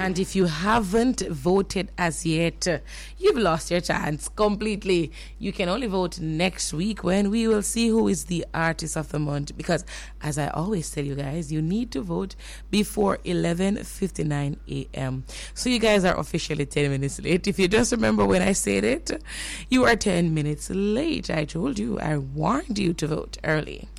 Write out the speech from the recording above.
And if you haven't voted as yet, you've lost your chance completely. You can only vote next week when we will see who is the artist of the month. Because, as I always tell you guys, you need to vote before 11:59 a.m. So you guys are officially 10 minutes late. If you just remember when I said it, you are 10 minutes late. I told you, I warned you to vote early.